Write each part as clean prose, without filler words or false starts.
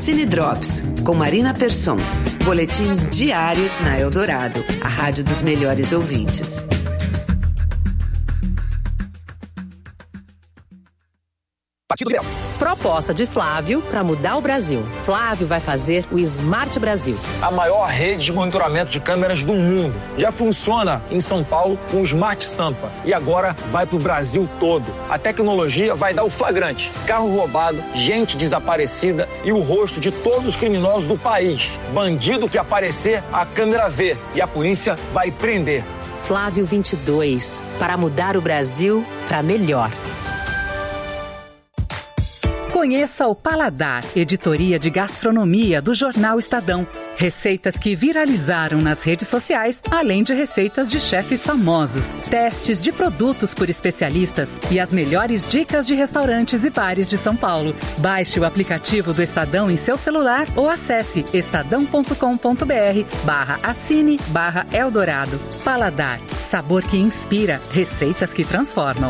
Cine Drops, com Marina Persson. Boletins diários na Eldorado, a rádio dos melhores ouvintes. Partido Liberal. Proposta de Flávio para mudar o Brasil. Flávio vai fazer o Smart Brasil. A maior rede de monitoramento de câmeras do mundo. Já funciona em São Paulo com o Smart Sampa. E agora vai para o Brasil todo. A tecnologia vai dar o flagrante. Carro roubado, gente desaparecida e o rosto de todos os criminosos do país. Bandido que aparecer, a câmera vê. E a polícia vai prender. Flávio 22. Para mudar o Brasil para melhor. Conheça o Paladar, editoria de gastronomia do Jornal Estadão. Receitas que viralizaram nas redes sociais, além de receitas de chefes famosos, testes de produtos por especialistas e as melhores dicas de restaurantes e bares de São Paulo. Baixe o aplicativo do Estadão em seu celular ou acesse estadão.com.br/assine/Eldorado. Paladar, sabor que inspira, receitas que transformam.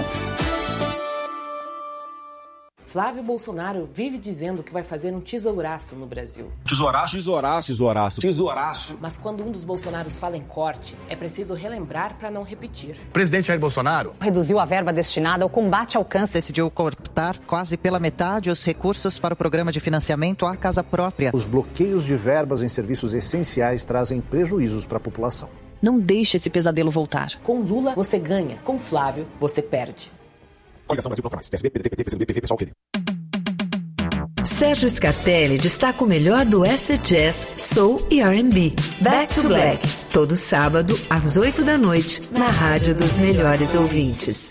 Flávio Bolsonaro vive dizendo que vai fazer um tesouraço no Brasil. Tesouraço, tesouraço, tesouraço, tesouraço. Mas quando um dos Bolsonaros fala em corte, é preciso relembrar para não repetir. O presidente Jair Bolsonaro reduziu a verba destinada ao combate ao câncer. Decidiu cortar quase pela metade os recursos para o programa de financiamento à casa própria. Os bloqueios de verbas em serviços essenciais trazem prejuízos para a população. Não deixe esse pesadelo voltar. Com Lula, você ganha. Com Flávio, você perde. Coligação Brasil Bloco Mais. PSB, PDT, PT, PCdoB, PV, PSOL, QD. Sérgio Scarpelli destaca o melhor do acid jazz, soul e R&B. Back to Black, todo sábado às 8 da noite, na rádio dos melhores ouvintes.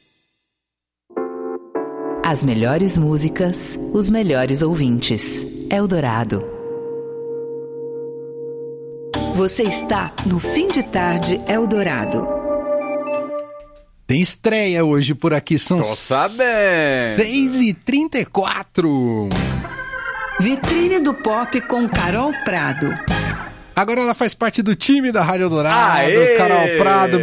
As melhores músicas, os melhores ouvintes. Eldorado. Você está no Fim de Tarde Eldorado. Tem estreia hoje por aqui, são 6h34. Vitrine do Pop com Carol Prado. Agora ela faz parte do time da Rádio Eldorado. Aê! Carol Prado,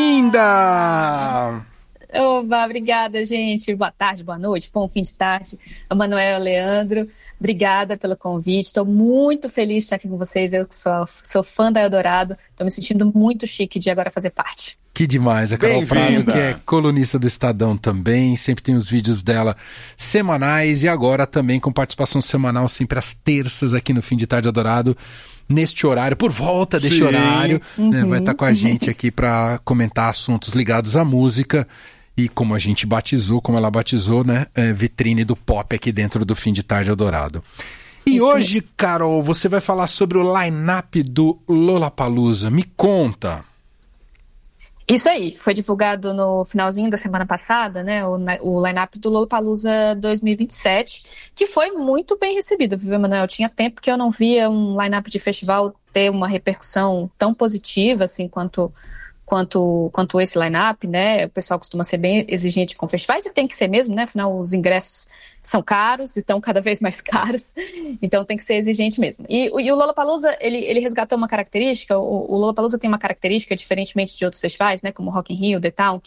bem-vinda! Oba, obrigada, gente. Boa tarde, boa noite, bom fim de tarde. Emanuel, Leandro, obrigada pelo convite. Estou muito feliz de estar aqui com vocês. Eu sou fã da Eldorado. Estou me sentindo muito chique de agora fazer parte. Que demais, a Carol Prado, que é colunista do Estadão também, sempre tem os vídeos dela semanais e agora também com participação semanal sempre às terças aqui no Fim de Tarde Eldorado, neste horário, por volta deste horário, né, vai estar com a gente aqui para comentar assuntos ligados à música e como a gente batizou, como ela batizou, né, vitrine do pop aqui dentro do Fim de Tarde Eldorado. E isso hoje, mesmo. Carol, você vai falar sobre o line-up do Lollapalooza. Me conta. Isso aí, foi divulgado no finalzinho da semana passada, né, o line-up do Lollapalooza 2027, que foi muito bem recebido, viu, Emanuel? Tinha tempo que eu não via um line-up de festival ter uma repercussão tão positiva, assim, quanto esse line-up, né? O pessoal costuma ser bem exigente com festivais e tem que ser mesmo, né? Afinal, os ingressos são caros e estão cada vez mais caros, então tem que ser exigente mesmo. E o Lollapalooza, ele resgatou uma característica, o Lollapalooza tem uma característica, diferentemente de outros festivais, né? Como o Rock in Rio, The Town,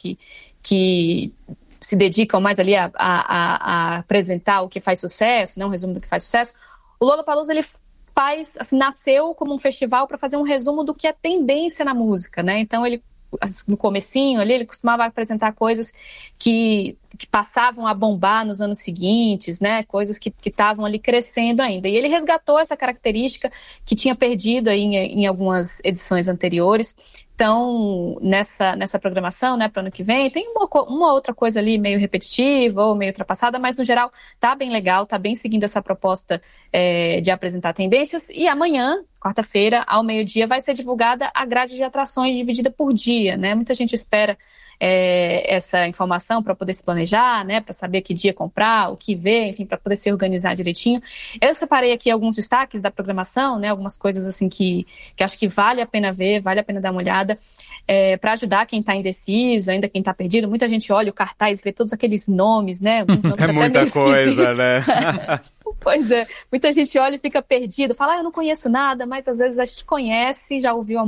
que se dedicam mais ali a apresentar o que faz sucesso, né? Um resumo do que faz sucesso. O Lollapalooza, ele nasceu como um festival para fazer um resumo do que é tendência na música, né? Então ele no comecinho ali, ele costumava apresentar coisas que passavam a bombar nos anos seguintes, né? Coisas que estavam ali crescendo ainda. E ele resgatou essa característica que tinha perdido aí em algumas edições anteriores. Então, nessa programação, né, para o ano que vem, tem uma outra coisa ali meio repetitiva ou meio ultrapassada, mas no geral tá bem legal, tá bem seguindo essa proposta de apresentar tendências. E amanhã, quarta-feira, ao meio-dia, vai ser divulgada a grade de atrações dividida por dia, né? Muita gente espera essa informação para poder se planejar, né, para saber que dia comprar, o que ver, enfim, para poder se organizar direitinho. Eu separei aqui alguns destaques da programação, né, algumas coisas assim que acho que vale a pena ver, vale a pena dar uma olhada, para ajudar quem está indeciso, ainda quem está perdido. Muita gente olha o cartaz e vê todos aqueles nomes, né, alguns nomes até muita coisa, né? Pois é, muita gente olha e fica perdido, fala, eu não conheço nada, mas às vezes a gente conhece, já ouviu a